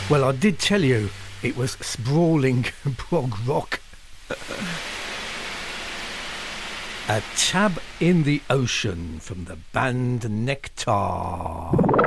Well, I did tell you it was sprawling prog rock. A Tab in the Ocean from the band Nectar.